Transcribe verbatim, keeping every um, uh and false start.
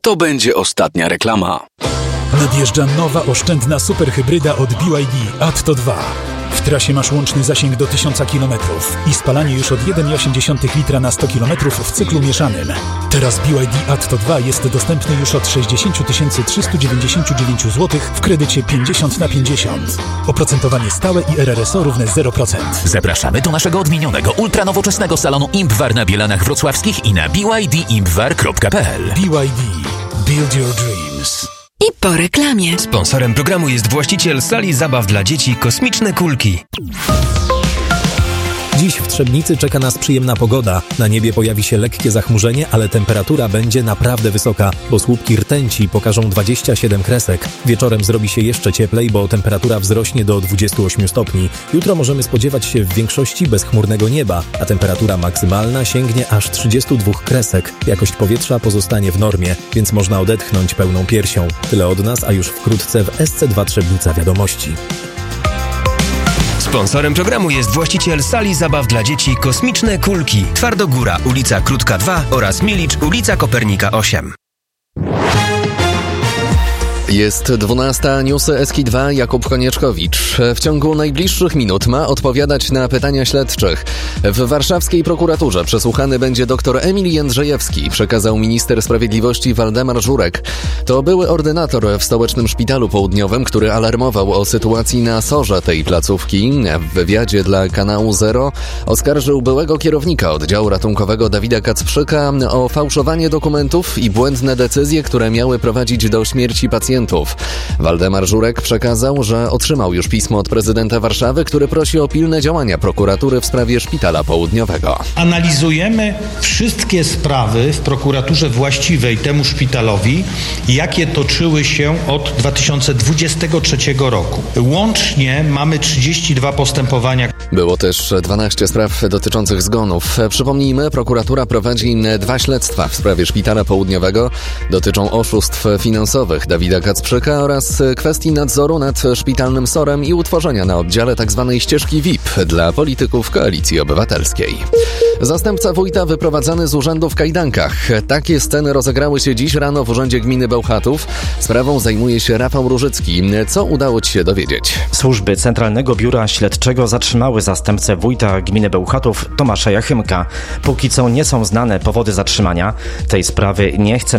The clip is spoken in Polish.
to będzie ostatnia reklama. Nadjeżdża nowa, oszczędna superhybryda od B Y D Atto dwa. W trasie masz łączny zasięg do tysiąc kilometrów i spalanie już od jeden przecinek osiem litra na sto kilometrów w cyklu mieszanym. Teraz B Y D Atto dwa jest dostępny już od sześćdziesiąt tysięcy trzysta dziewięćdziesiąt dziewięć złotych w kredycie pięćdziesiąt na pięćdziesiąt. Oprocentowanie stałe i R R S O równe zero procent. Zapraszamy do naszego odmienionego, ultranowoczesnego salonu IMPWAR na Bielanach Wrocławskich i na b y d impwar kropka p l. B Y D. Build your dreams. I po reklamie. Sponsorem programu jest właściciel sali zabaw dla dzieci Kosmiczne Kulki. Dziś w Trzebnicy czeka nas przyjemna pogoda. Na niebie pojawi się lekkie zachmurzenie, ale temperatura będzie naprawdę wysoka, bo słupki rtęci pokażą dwadzieścia siedem kresek. Wieczorem zrobi się jeszcze cieplej, bo temperatura wzrośnie do dwudziestu ośmiu stopni. Jutro możemy spodziewać się w większości bezchmurnego nieba, a temperatura maksymalna sięgnie aż trzydziestu dwóch kresek. Jakość powietrza pozostanie w normie, więc można odetchnąć pełną piersią. Tyle od nas, a już wkrótce w S C dwa Trzebnica Wiadomości. Sponsorem programu jest właściciel sali zabaw dla dzieci Kosmiczne Kulki. Twardogóra, ulica Krótka dwa oraz Milicz, ulica Kopernika osiem. Jest dwunasta, newsy S K dwa, Jakub Konieczkowicz. W ciągu najbliższych minut ma odpowiadać na pytania śledczych. W warszawskiej prokuraturze przesłuchany będzie dr Emil Jędrzejewski, przekazał minister sprawiedliwości Waldemar Żurek. To były ordynator w stołecznym szpitalu południowym, który alarmował o sytuacji na sorze tej placówki. W wywiadzie dla kanału Zero oskarżył byłego kierownika oddziału ratunkowego Dawida Kacprzyka o fałszowanie dokumentów i błędne decyzje, które miały prowadzić do śmierci pacjentów. Waldemar Żurek przekazał, że otrzymał już pismo od prezydenta Warszawy, który prosi o pilne działania prokuratury w sprawie szpitala południowego. Analizujemy wszystkie sprawy w prokuraturze właściwej temu szpitalowi, jakie toczyły się od dwa tysiące dwudziestego trzeciego roku. Łącznie mamy trzydzieści dwa postępowania. Było też dwanaście spraw dotyczących zgonów. Przypomnijmy, prokuratura prowadzi dwa śledztwa w sprawie szpitala południowego. Dotyczą oszustw finansowych Dawida Kacprzyka oraz kwestii nadzoru nad szpitalnym sorem i utworzenia na oddziale tzw. ścieżki V I P dla polityków Koalicji Obywatelskiej. Zastępca wójta wyprowadzany z urzędu w kajdankach. Takie sceny rozegrały się dziś rano w Urzędzie Gminy Bełchatów. Sprawą zajmuje się Rafał Różycki. Co udało Ci się dowiedzieć? Służby Centralnego Biura Śledczego zatrzymały zastępcę wójta gminy Bełchatów Tomasza Jachymka. Póki co nie są znane powody zatrzymania. Tej sprawy nie chce